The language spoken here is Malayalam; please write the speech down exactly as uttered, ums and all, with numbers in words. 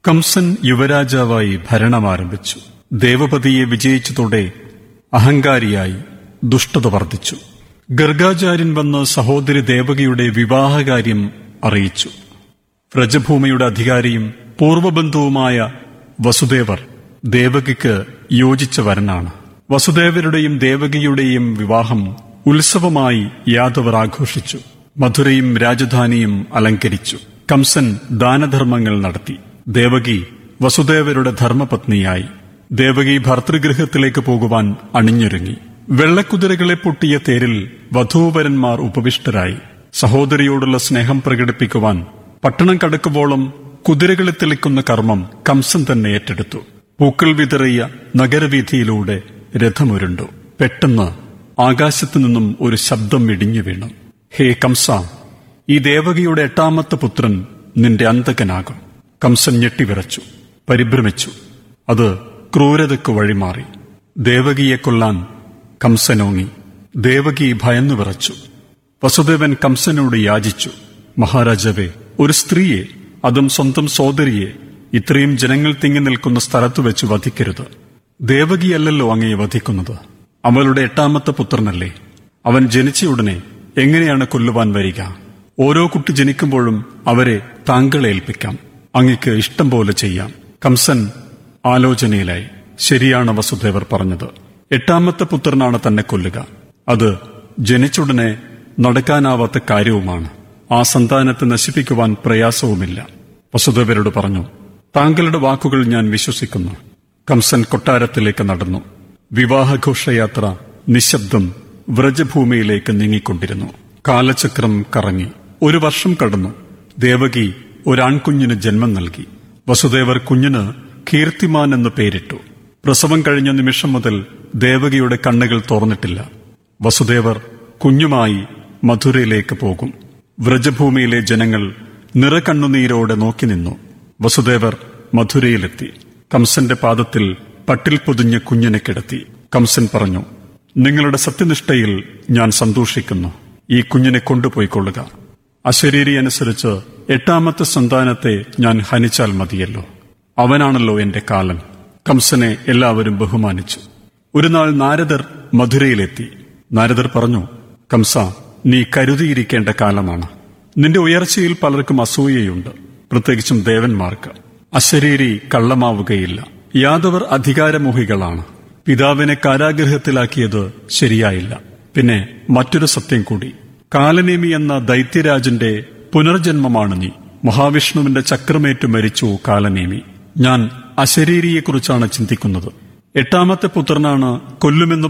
കംസൻ യുവരാജാവായി ഭരണമാരംഭിച്ചു. ദേവപതിയെ വിജയിച്ചതോടെ അഹങ്കാരിയായി ദുഷ്ടത വർദ്ധിച്ചു. ഗർഗാചാര്യൻ വന്ന് സഹോദരി ദേവകിയുടെ വിവാഹകാര്യം അറിയിച്ചു. വ്രജഭൂമിയുടെ അധികാരിയും പൂർവബന്ധുവുമായ വസുദേവർ ദേവകിക്ക് യോജിച്ച വരനാണ്. വസുദേവരുടെയും ദേവകിയുടെയും വിവാഹം ഉത്സവമായി യാദവർ ആഘോഷിച്ചു. മധുരയും രാജധാനിയും അലങ്കരിച്ചു. കംസൻ ദാനധർമ്മങ്ങൾ നടത്തി. ദേവകി വസുദേവരുടെ ധർമ്മപത്നിയായി. ദേവകി ഭർതൃഗൃഹത്തിലേക്ക് പോകുവാൻ അണിഞ്ഞൊരുങ്ങി. വെള്ളക്കുതിരകളെ പൊട്ടിയ തേരിൽ വധൂവരന്മാർ ഉപവിഷ്ടരായി. സഹോദരിയോടുള്ള സ്നേഹം പ്രകടിപ്പിക്കുവാൻ പട്ടണം കടക്കുവോളം കുതിരകളെ തെളിക്കുന്ന കർമ്മം കംസൻ തന്നെ ഏറ്റെടുത്തു. പൂക്കൾ വിതറിയ നഗരവീഥിയിലൂടെ രഥമുരുണ്ടു. പെട്ടെന്ന് ആകാശത്തു നിന്നും ഒരു ശബ്ദം ഇടിഞ്ഞു വീണു. ഹേ കംസ, ഈ ദേവകിയുടെ എട്ടാമത്തെ പുത്രൻ നിന്റെ അന്തകനാകും. കംസൻ ഞെട്ടിവിറച്ചു, പരിഭ്രമിച്ചു. അത് ക്രൂരതയ്ക്ക് വഴിമാറി. ദേവകിയെ കൊല്ലാൻ കംസനോങ്ങി. ദേവകി ഭയന്നു വിറച്ചു. വസുദേവൻ കംസനോട് യാചിച്ചു, മഹാരാജാവേ, ഒരു സ്ത്രീയെ, അതും സ്വന്തം സോദരിയെ, ഇത്രയും ജനങ്ങൾ തിങ്ങി നിൽക്കുന്ന സ്ഥലത്തു വെച്ച് വധിക്കരുത്. ദേവകിയല്ലല്ലോ അങ്ങയെ വധിക്കുന്നത്, അവളുടെ എട്ടാമത്തെ പുത്രനല്ലേ. അവൻ ജനിച്ചയുടനെ എങ്ങനെയാണ് കൊല്ലുവാൻ വരിക? ഓരോ കുട്ടി ജനിക്കുമ്പോഴും അവരെ താങ്കളെ ഏൽപ്പിക്കാം. അങ്ങയ്ക്ക് ഇഷ്ടം പോലെ ചെയ്യാം. കംസൻ ആലോചനയിലായി. ശരിയാണ് വസുദേവർ പറഞ്ഞത്. എട്ടാമത്തെ പുത്രനാണ് തന്നെ കൊല്ലുക. അത് ജനിച്ചുടനെ നടക്കാനാവാത്ത കാര്യവുമാണ്. ആ സന്താനത്തെ നശിപ്പിക്കുവാൻ പ്രയാസവുമില്ല. വസുദേവരോട് പറഞ്ഞു, താങ്കളുടെ വാക്കുകൾ ഞാൻ വിശ്വസിക്കുന്നു. കംസൻ കൊട്ടാരത്തിലേക്ക് നടന്നു. വിവാഹഘോഷയാത്ര നിശബ്ദം വ്രജഭൂമിയിലേക്ക് നീങ്ങിക്കൊണ്ടിരുന്നു. കാലചക്രം കറങ്ങി. ഒരു വർഷം കടന്നു. ദേവകി ഒരാൺകുഞ്ഞിന് ജന്മം നൽകി. വസുദേവർ കുഞ്ഞിന് കീർത്തിമാൻ എന്ന് പേരിട്ടു. പ്രസവം കഴിഞ്ഞ നിമിഷം മുതൽ ദേവകിയുടെ കണ്ണുകൾ തുറന്നിട്ടില്ല. വസുദേവർ കുഞ്ഞുമായി മധുരയിലേക്ക് പോകും. വ്രജഭൂമിയിലെ ജനങ്ങൾ നിറകണ്ണുനീരോടെ നോക്കി നിന്നു. വസുദേവർ മധുരയിലെത്തി. കംസന്റെ പാദത്തിൽ പട്ടിൽ പൊതിഞ്ഞ കുഞ്ഞിനെ കിടത്തി. കംസൻ പറഞ്ഞു, നിങ്ങളുടെ സത്യനിഷ്ഠയിൽ ഞാൻ സന്തോഷിക്കുന്നു. ഈ കുഞ്ഞിനെ കൊണ്ടുപോയിക്കൊള്ളുക. അശരീരി അനുസരിച്ച് എട്ടാമത്തെ സന്താനത്തെ ഞാൻ ഹനിച്ചാൽ മതിയല്ലോ. അവനാണല്ലോ എന്റെ കാലൻ. കംസനെ എല്ലാവരും ബഹുമാനിച്ചു. ഒരു നാൾ നാരദർ മധുരയിലെത്തി. നാരദർ പറഞ്ഞു, കംസ, നീ കരുതിയിരിക്കേണ്ട കാലമാണ്. നിന്റെ ഉയർച്ചയിൽ പലർക്കും അസൂയയുണ്ട്, പ്രത്യേകിച്ചും ദേവന്മാർക്ക്. അശരീരി കള്ളമാവുകയില്ല. യാദവർ അധികാരമോഹികളാണ്. പിതാവിനെ കാരാഗൃഹത്തിലാക്കിയത് ശരിയായില്ല. പിന്നെ മറ്റൊരു സത്യം കൂടി. കാലനേമി എന്ന ദൈത്യരാജന്റെ പുനർജന്മമാണ് നീ. മഹാവിഷ്ണുവിന്റെ ചക്രമേറ്റു മരിച്ചു കാലനേമി. ഞാൻ അശരീരിയെക്കുറിച്ചാണ് ചിന്തിക്കുന്നത്. എട്ടാമത്തെ പുത്രനാണ് കൊല്ലുമെന്ന്